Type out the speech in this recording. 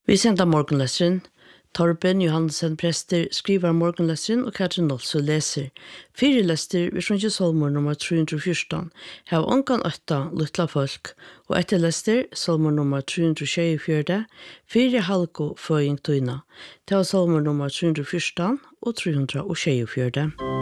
Vi sender morgenleseren. Torben Johansen prester skriver morgenleseren og Katrin Nolso leser. Fire lester vi sjunger salmer nummer 314. Hev ongan 8 luttla folk. Og etter lester salmer nummer 324. Fire halko føying tøyna. Det var salmer nummer 314 og 324.